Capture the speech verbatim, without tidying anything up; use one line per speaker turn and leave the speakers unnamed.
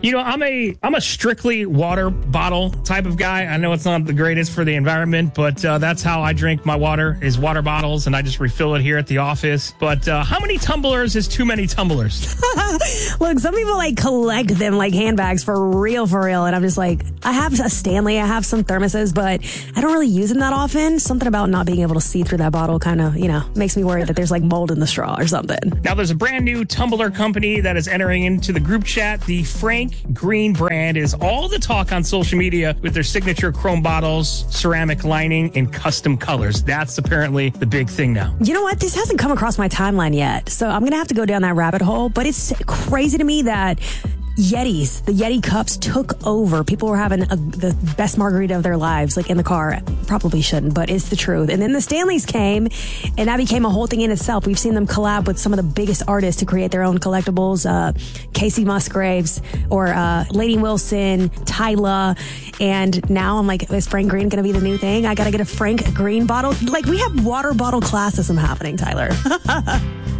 You know, I'm a I'm a strictly water bottle type of guy. I know it's not the greatest for the environment, but uh, that's how I drink my water, is water bottles, and I just refill it here at the office. But uh, how many tumblers is too many tumblers?
Look, some people like collect them like handbags for real, for real. And I'm just like, I have a Stanley, I have some thermoses, but I don't really use them that often. Something about not being able to see through that bottle kind of, you know, makes me worry that there's like mold in the straw or something.
Now, there's a brand new tumbler company that is entering into the group chat. The Frank Green brand is all the talk on social media with their signature chrome bottles, ceramic lining, and custom colors. That's apparently the big thing now.
You know what? This hasn't come across my timeline yet, so I'm going to have to go down that rabbit hole. But it's crazy to me that Yetis, the Yeti cups took over. People were having a, the best margarita of their lives, like in the car. Probably shouldn't, but it's the truth. And then the Stanleys came, and that became a whole thing in itself. We've seen them collab with some of the biggest artists to create their own collectibles. Uh, Casey Musgraves or uh, Lady Wilson, Tyla. And now I'm like, is Frank Green going to be the new thing? I got to get a Frank Green bottle. Like, we have water bottle classism happening, Tyler.